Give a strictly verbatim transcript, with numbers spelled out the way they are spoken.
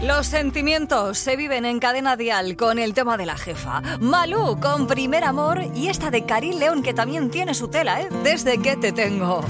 Los sentimientos se viven en Cadena Dial con el tema de la jefa. Malú con Primer Amor y esta de Karin León que también tiene su tela, ¿eh? Desde que te tengo.